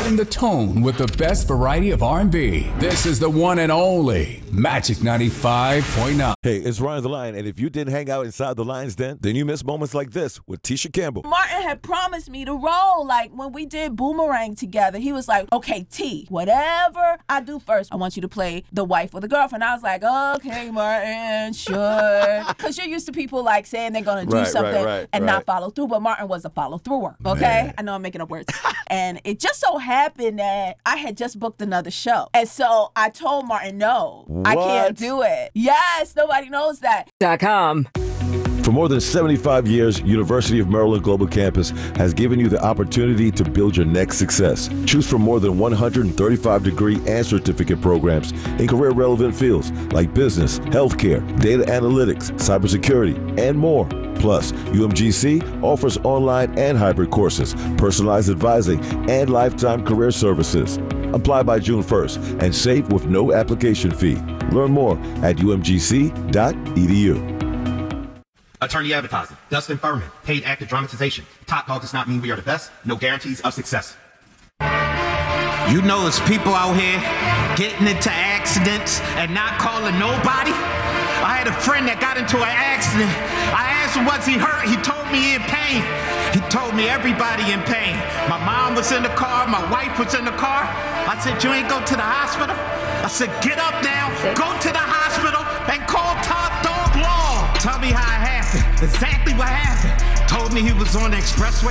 setting the tone with the best variety of R&B. This is the one and only Magic 95.9. Hey, it's Ryan the Lion, and if you didn't hang out inside the Lion's Den, then you missed moments like this with Tisha Campbell. Martin had promised me the role. Like, when we did Boomerang together, he was like, okay, T, whatever I do first, I want you to play the wife or the girlfriend. I was like, okay, Martin, sure. Because you're used to people, like, saying they're going to do something and not follow through, but Martin was a follow-througher, okay? Man. I know I'm making up words. And it just so happened that I had just booked another show. And so I told Martin, no, I can't do it. Yes, nobody knows that. .com. For more than 75 years, University of Maryland Global Campus has given you the opportunity to build your next success. Choose from more than 135 degree and certificate programs in career-relevant fields like business, healthcare, data analytics, cybersecurity, and more. Plus, UMGC offers online and hybrid courses, personalized advising, and lifetime career services. Apply by June 1st and save with no application fee. Learn more at umgc.edu. Attorney advertising, Dustin Furman, paid actor dramatization. Top dog does not mean we are the best. No guarantees of success. You know there's people out here getting into accidents and not calling nobody. I had a friend that got into an accident. I asked him, was he hurt? He told me in pain. He told me everybody in pain. My mom was in the car. My wife was in the car. I said, you ain't go to the hospital? I said, get up now, go to the hospital and call Top Dog Law. Tell me how it happened, exactly what happened. Told me he was on the expressway.